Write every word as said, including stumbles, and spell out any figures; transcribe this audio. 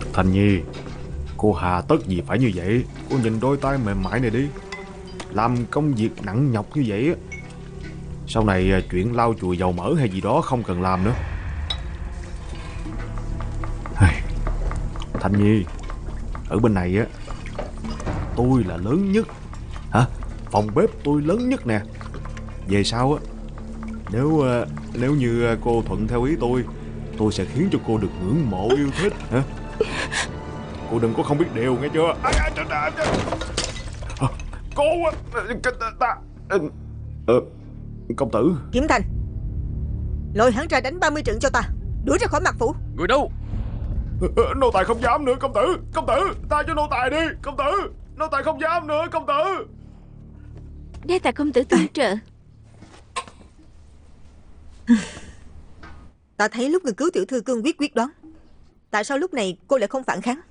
Thành Nhi, cô hà tất gì phải như vậy? Cô nhìn đôi tay mềm mại này đi. Làm công việc nặng nhọc như vậy á, sau này à, chuyện lau chùi dầu mỡ hay gì đó không cần làm nữa. Hây, Thành Nhi, ở bên này á, tôi là lớn nhất. Hả? Phòng bếp tôi lớn nhất nè. Về sau á, nếu à, nếu như à, cô thuận theo ý tôi tôi sẽ khiến cho cô được ngưỡng mộ yêu thích. Hả? Cô đừng có không biết điều nghe chưa? À, à, à, à, à. À, cô á, ta, ta, ờ, công tử. Kiếm Thành, lôi hắn ra đánh ba mươi trận cho ta, đuổi ra khỏi mặt phủ. Người đâu? Nô tài không dám nữa công tử. Công tử tha cho nô tài đi công tử. Nô tài không dám nữa công tử. Đa tạ công tử tương trợ. Ta thấy lúc người cứu tiểu thư cương quyết quyết đoán. Tại sao lúc này cô lại không phản kháng?